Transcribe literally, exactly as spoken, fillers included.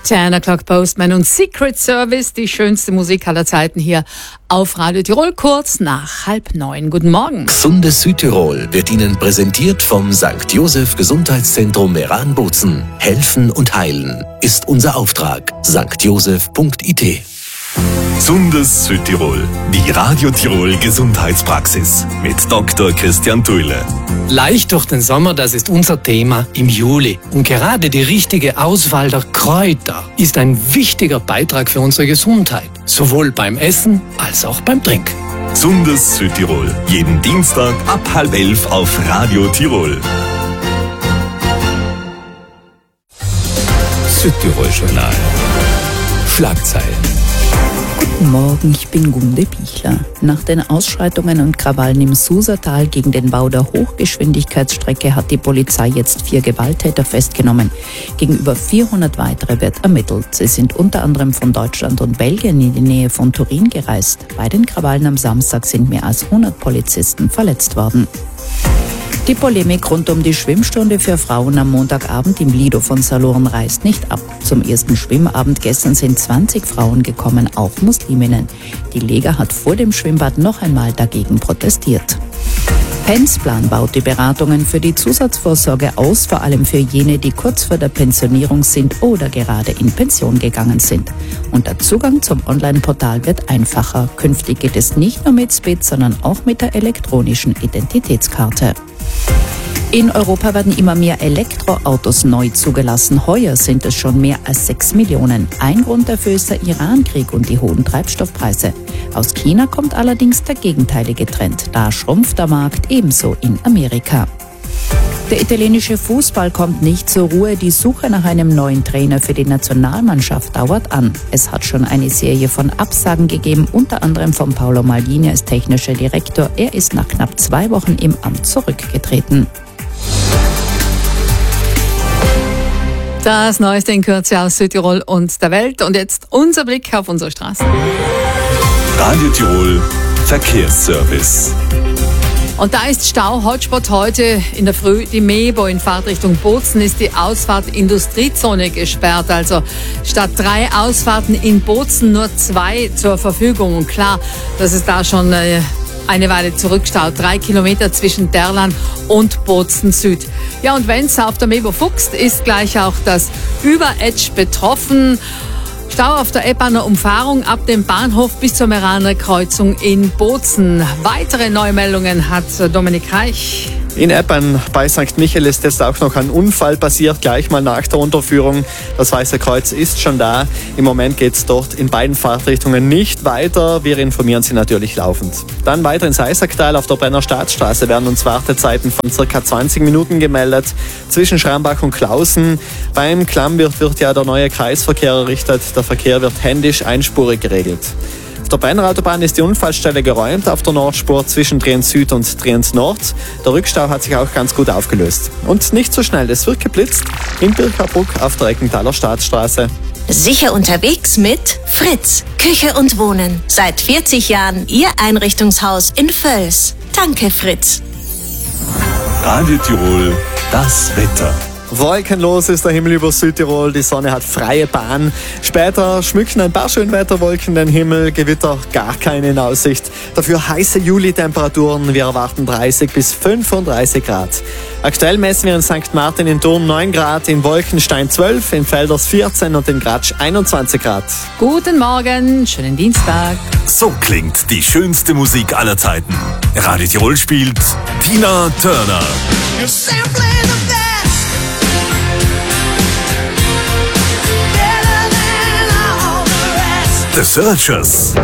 zehn O'Clock Postman und Secret Service, die schönste Musik aller Zeiten hier auf Radio Tirol, kurz nach halb neun. Guten Morgen. Gesundes Südtirol wird Ihnen präsentiert vom Sankt Joseph Gesundheitszentrum Meran-Bozen. Helfen und heilen ist unser Auftrag. sankt joseph punkt i t. Gesundes Südtirol, die Radio Tirol Gesundheitspraxis mit Doktor Christian Thuile. Leicht durch den Sommer, das ist unser Thema im Juli. Und gerade die richtige Auswahl der Kräuter ist ein wichtiger Beitrag für unsere Gesundheit. Sowohl beim Essen als auch beim Trinken. Gesundes Südtirol, jeden Dienstag ab halb elf auf Radio Tirol. Südtirol Journal. Schlagzeilen. Guten Morgen, ich bin Gunde Pichler. Nach den Ausschreitungen und Krawallen im Susatal gegen den Bau der Hochgeschwindigkeitsstrecke hat die Polizei jetzt vier Gewalttäter festgenommen. Gegenüber vierhundert weitere wird ermittelt. Sie sind unter anderem von Deutschland und Belgien in die Nähe von Turin gereist. Bei den Krawallen am Samstag sind mehr als hundert Polizisten verletzt worden. Die Polemik rund um die Schwimmstunde für Frauen am Montagabend im Lido von Salurn reißt nicht ab. Zum ersten Schwimmabend gestern sind zwanzig Frauen gekommen, auch Musliminnen. Die Lega hat vor dem Schwimmbad noch einmal dagegen protestiert. Pensplan baut die Beratungen für die Zusatzvorsorge aus, vor allem für jene, die kurz vor der Pensionierung sind oder gerade in Pension gegangen sind. Und der Zugang zum Online-Portal wird einfacher. Künftig geht es nicht nur mit S P I D, sondern auch mit der elektronischen Identitätskarte. In Europa werden immer mehr Elektroautos neu zugelassen. Heuer sind es schon mehr als sechs Millionen. Ein Grund dafür ist der Iran-Krieg und die hohen Treibstoffpreise. Aus China kommt allerdings der gegenteilige Trend. Da schrumpft der Markt, ebenso in Amerika. Der italienische Fußball kommt nicht zur Ruhe. Die Suche nach einem neuen Trainer für die Nationalmannschaft dauert an. Es hat schon eine Serie von Absagen gegeben, unter anderem von Paolo Maldini als technischer Direktor. Er ist nach knapp zwei Wochen im Amt zurückgetreten. Das Neueste in Kürze aus Südtirol und der Welt. Und jetzt unser Blick auf unsere Straßen. Radio Tirol Verkehrsservice. Und da ist Stau, Hotspot heute in der Früh. Die Mebo in Fahrtrichtung Bozen ist die Ausfahrt Industriezone gesperrt. Also statt drei Ausfahrten in Bozen nur zwei zur Verfügung. Und klar, dass es da schon äh, eine Weile zurückstaut. Drei Kilometer zwischen Derlan und Bozen Süd. Ja, und wenn es auf der Mebo fuchst, ist gleich auch das Überetsch betroffen. Stau auf der Eppaner Umfahrung ab dem Bahnhof bis zur Meraner Kreuzung in Bozen. Weitere Neumeldungen hat Dominik Reich. In Eppern bei Sankt Michael ist jetzt auch noch ein Unfall passiert, gleich mal nach der Unterführung. Das Weiße Kreuz ist schon da. Im Moment geht es dort in beiden Fahrtrichtungen nicht weiter. Wir informieren Sie natürlich laufend. Dann weiter ins Eisacktal auf der Brenner Staatsstraße werden uns Wartezeiten von ca. zwanzig Minuten gemeldet. Zwischen Schrambach und Klausen. Beim Klammwirt wird ja der neue Kreisverkehr errichtet. Der Verkehr wird händisch einspurig geregelt. Auf der Brenner Autobahn ist die Unfallstelle geräumt auf der Nordspur zwischen Triens Süd und Triens Nord. Der Rückstau hat sich auch ganz gut aufgelöst. Und nicht so schnell, es wird geblitzt in Birkabruck auf der Eckenthaler Staatsstraße. Sicher unterwegs mit Fritz. Küche und Wohnen. Seit vierzig Jahren Ihr Einrichtungshaus in Völs. Danke, Fritz. Radio Tirol, das Wetter. Wolkenlos ist der Himmel über Südtirol, die Sonne hat freie Bahn. Später schmücken ein paar Schönwetterwolken den Himmel, Gewitter gar keine in Aussicht. Dafür heiße Juli-Temperaturen, wir erwarten dreißig bis fünfunddreißig Grad. Aktuell messen wir in Sankt Martin in Thurn neun Grad, in Wolkenstein zwölf, in Velders vierzehn und in Gratsch einundzwanzig Grad. Guten Morgen, schönen Dienstag. So klingt die schönste Musik aller Zeiten. Radio Tirol spielt Tina Turner. You're simply the best. The Searchers.